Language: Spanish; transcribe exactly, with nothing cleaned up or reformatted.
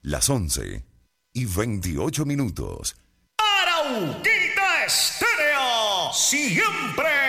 Las once y veintiocho minutos. Arauquita Estéreo, siempre